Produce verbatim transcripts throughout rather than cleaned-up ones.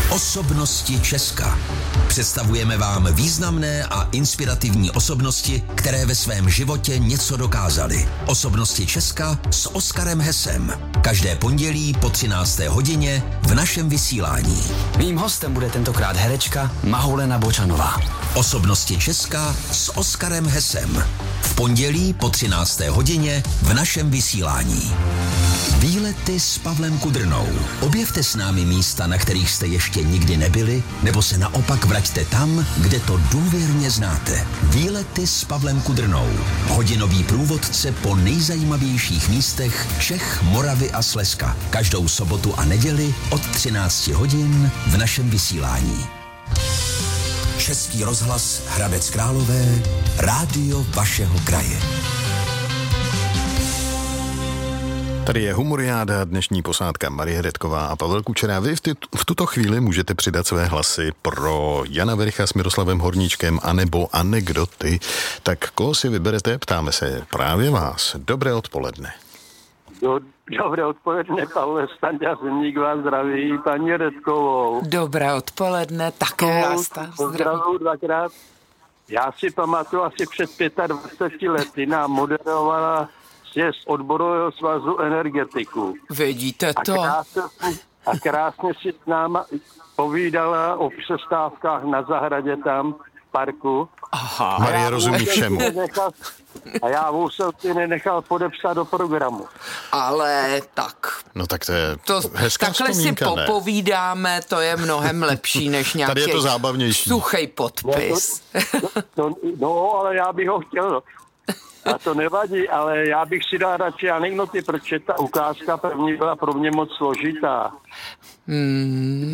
Osobnosti Česka. Představujeme vám významné a inspirativní osobnosti, které ve svém životě něco dokázaly. Osobnosti Česka s Oskarem Hesem. Každé pondělí po třinácté hodině v našem vysílání. Mým hostem bude tentokrát herečka Mahoulena Bočanová. Osobnosti Česka s Oskarem Hesem. V pondělí po třinácté hodině v našem vysílání. Výlety s Pavlem Kudrnou. Objevte s námi místa, na kterých jste ještě nikdy nebyli, nebo se naopak vraťte tam, kde to důvěrně znáte. Výlety s Pavlem Kudrnou. Hodinový průvodce po nejzajímavějších místech Čech, Moravy a Slezska. Každou sobotu a neděli od třinácti hodin v našem vysílání. Český rozhlas Hradec Králové, rádio vašeho kraje. Tady je Humoriáda, dnešní posádka Marie Redková a Pavel Kučera. Vy v, ty, v tuto chvíli můžete přidat své hlasy pro Jana Vericha s Miroslavem Horníčkem anebo anekdoty. Tak koho si vyberete? Ptáme se právě vás. Dobré odpoledne. Do, dobré odpoledne, Pavel Standa, Zimník vás zdraví, paní Redkovou. Dobré odpoledne, také vás zdraví. Pozdravuju dvakrát. Já si pamatuju, asi před dvaceti pěti lety nám moderovala sjezd odborového svazu energetiků. Vidíte to? A krásně, a krásně si s náma povídala o přestávkách na zahradě tam, v parku. Aha. Marie rozumí všemu. Nenechal, a já musel si nenechal podepsat do programu. Ale tak. No tak to je to, hezká takhle vzpomínka, si ne? popovídáme, to je mnohem lepší, než nějaký Tady je to zábavnější. suchej podpis. No, to, to, no, ale já bych ho chtěl. A to nevadí, ale já bych si dal radši anekdoty, protože ta ukázka první byla pro mě moc složitá. Hmm.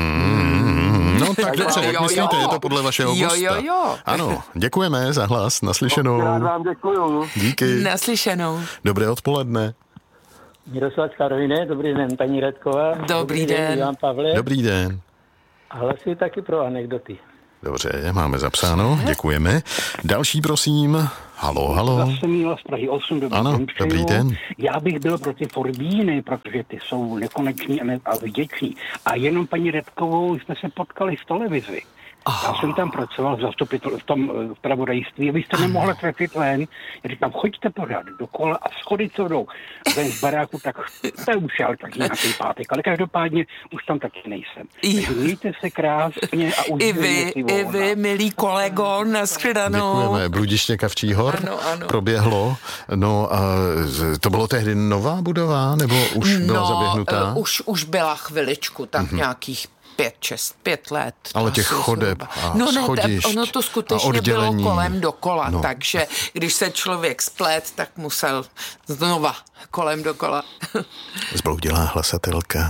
Hmm. No tak dobře, jak jo, myslíte, jo. je to podle vašeho Jo, gusta? jo, jo. Ano, děkujeme za hlas, naslyšenou. Já vám děkuju. Díky. Naslyšenou. Dobré odpoledne. Miroslav Karviné, dobrý den, paní Redková. Dobrý, dobrý den. den. Jan Pavle. Dobrý den. A hlasuji taky pro anekdoty. Dobře, máme zapsáno, děkujeme. Další, prosím. Halo, halo. Zase Míla z Prahy osm, dobrý Ano, den, dobrý den. Já bych byl pro ty Fordíny, protože ty jsou nekoneční a vděční. A jenom paní Redkovou jsme se potkali v televizi. Já jsem tam pracoval v zastupitel, v tom v pravodajství a vy jste nemohli trefit ven. Já říkám, choďte pořád dokola a schody, co jdou ven z baráku, tak to je už ale taky nějaký pátek. Ale každopádně už tam taky nejsem. Takže mějte se krásně a I užijte vy, si i vy, milý kolego, nashledanou. Děkujeme. Bludiště Kavčí hor Ano, ano. proběhlo. No a to bylo tehdy nová budova, nebo už byla no, zaběhnutá? Uh, už, už byla chviličku, tak mm-hmm. nějakých pět, šest, pět let. Ale těch chodeb a no ne, schodišť ono to skutečně bylo kolem dokola, no. Takže když se člověk splet, tak musel znova kolem dokola. Zbloudilá hlasatelka.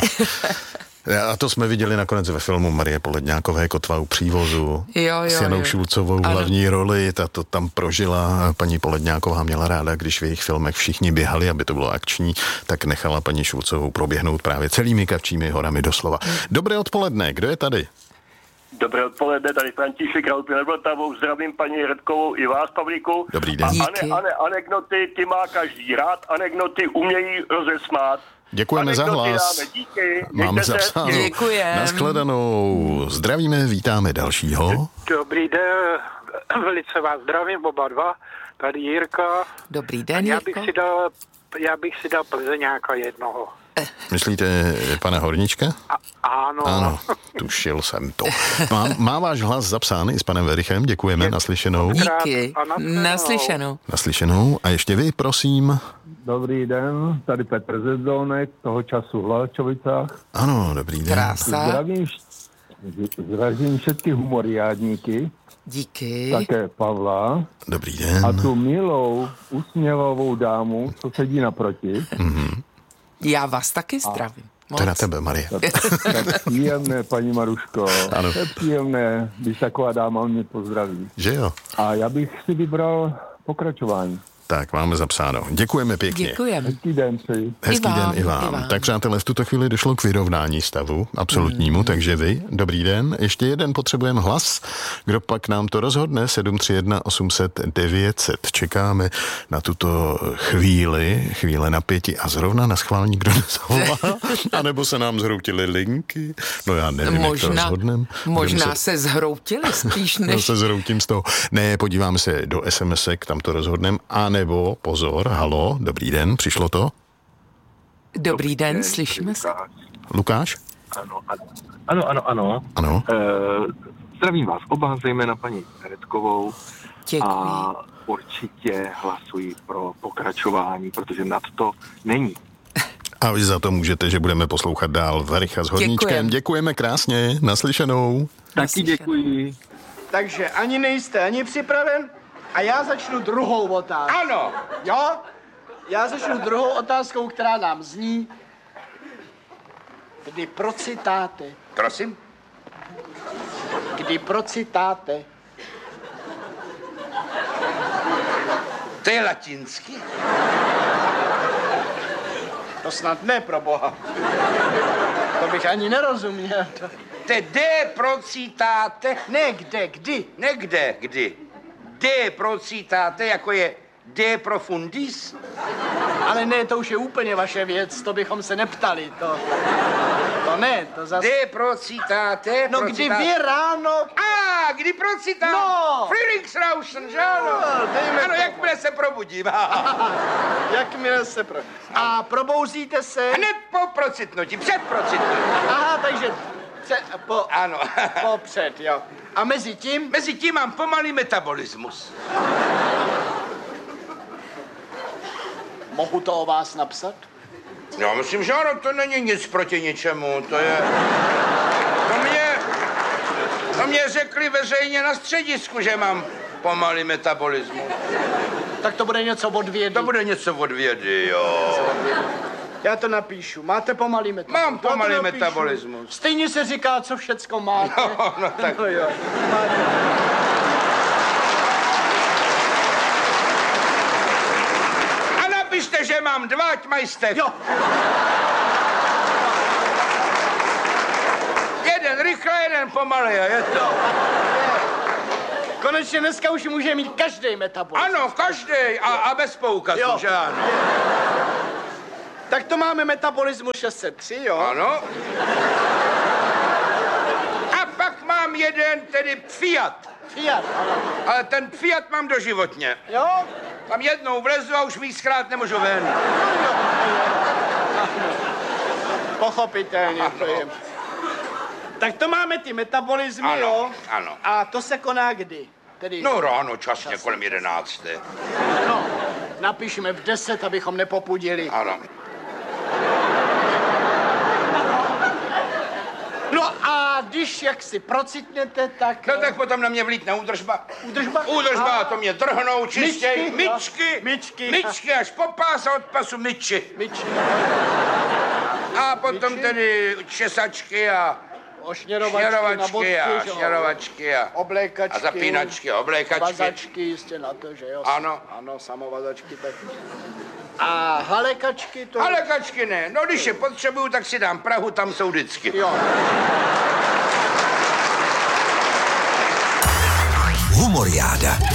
A to jsme viděli nakonec ve filmu Marie Poledňákové Kotva u přívozu. Jo, jo, s Janou jo. Šulcovou Ano. hlavní roli. Ta to tam prožila. Paní Poledňáková měla ráda, když v jejich filmech všichni běhali, aby to bylo akční, tak nechala paní Šulcovou proběhnout právě celými Kavčími horami doslova. Dobré odpoledne, kdo je tady? Dobré odpoledne, tady František Krautý nad Vltavou, zdravím paní Redkovou i vás, Pavlíku. Dobrý den. A Díky. ane, ane, anekdoty, ty má každý rád, anekdoty umějí rozesmát. Děkujeme za Anekdoty hlas. dáme, díky. Máme Mějte se. zapsáno. Děkujem. Naschledanou. Zdravíme, vítáme dalšího. Dobrý den, velice vás zdravím, oba dva, tady Jirka. Dobrý den, Já bych Jirko. si dal, já bych si dal Plzeňáka jednoho. Myslíte pana Horníčka? A, ano. Ano, tušil jsem to. Má, má váš hlas zapsán i s panem Verichem, děkujeme, naslyšenou. Díky, A naslyšenou. naslyšenou. Naslyšenou. A ještě vy, prosím. Dobrý den, tady Petr Zezdonek, toho času v Hlačovicách. Ano, dobrý den. Krása. Zdravím, zdravím všechny humoriádníky, Díky. také Pavla Dobrý den. a tu milou, usměvavou dámu, co sedí naproti. Mm-hmm. Já vás taky zdravím. To je na tebe, Marie. Tak, tak příjemné, paní Maruško. Ano. To je příjemné, když taková dáma mě pozdraví. Že jo? A já bych si vybral pokračování. Tak, máme zapsáno. Děkujeme pěkně. Děkujeme. Hezký den přeji. Hezký I vám, den i vám. i vám. Tak přátelé, v tuto chvíli došlo k vyrovnání stavu absolutnímu, mm. takže vy, dobrý den. Ještě jeden potřebujeme hlas. Kdo pak nám to rozhodne? sedm tři jedna osm set devět set. Čekáme na tuto chvíli, chvíle napětí a zrovna na schvál nikdo nezavolá. A nebo se nám zhroutily linky. No já nevím, možná, jak to rozhodnem. Možná se... se zhroutily spíš než... No se zhroutím z toho. Ne, podíváme se do SMSek, tam to rozhodnem. A nebo, pozor, halo, dobrý den, přišlo to? Dobrý den, slyšíme se. Lukáš? Ano, ano, ano, ano. Ano. E, zdravím vás oba, zejména paní Redkovou. Děkuji. A určitě hlasuji pro pokračování, protože nad to není. A vy za to můžete, že budeme poslouchat dál Vericha s Horníčkem. Děkujem. Děkujeme krásně, naslyšenou. Taky děkuji. Takže ani nejste ani připraven a já začnu druhou otázkou. Ano. Jo? Já začnu druhou otázkou, která nám zní. Kdy procitáte? Prosím? Kdy procitáte? To je latinsky? To snad ne, pro boha. To bych ani nerozuměl. To je de procitáte? Ne, kde, kdy? Ne kde, kdy. De procitáte, jako je de profundis? Ale ne, to už je úplně vaše věc, to bychom se neptali, to... To ne, to zase... De procitáte? No kdy vy ráno... A, kdy procitáte? No! Frühlingsrauschen, že ano? No, ano, jakmile se probudím. Jakmile se probudím. A probouzíte se? Hned po procitnutí, před procitnutí. Aha, takže... Pře, po, ano. Popřed, jo. A mezi tím? Mezi tím mám pomalý metabolismus. Mohu to o vás napsat? Já myslím, že ano, to není nic proti ničemu, to je... To mě... To mě řekli veřejně na středisku, že mám pomalý metabolismus. Tak to bude něco od vědy. To bude něco od vědy, jo. Já to napíšu. Máte pomalý metabolismus? Mám pomalý metabolismus. Stejně se říká, co všecko máte. No, no tak... No, jo. Máte. A napište, že mám dva, ať mají jste. Jo. Jeden rychle, jeden pomalý, je to. Konečně dneska už může mít každý metabolismus. Ano, každý a, a bez poukazu, jo. Že ano. Tak to máme metabolismus šest set tři, jo? Ano. A pak mám jeden, tedy Fiat. Fiat, ano. Ale ten Fiat mám doživotně. Jo? Tam jednou vlezu a už víckrát nemůžu ven. Pochopitelně, to je. Tak to máme ty metabolismy, ano, jo? Ano. A to se koná kdy? Tedy... No ráno, časně, časně. Kolem jedenácté. No, napíšeme v deset, abychom nepopudili. Ano. No a když jak si procitnete, tak... No tak potom na mě vlítne údržba. Údržba? Údržba, a to mě drhnou čistěj. Myčky? Myčky. Myčky. Myčky až po pás a od pasu myči. Myči. A potom myči? tedy česačky a... Ošněrovačky, šněrovačky na bodky, a že jo? šněrovačky a... Oblékačky. A zapínačky, oblékačky. Vazačky jistě na to, že jo? Ano. Ano, samovazačky tak. A halekačky to... Halekačky ne, no když je potřebuju, tak si dám Prahu, tam jsou vždycky. Jo. Humoriáda.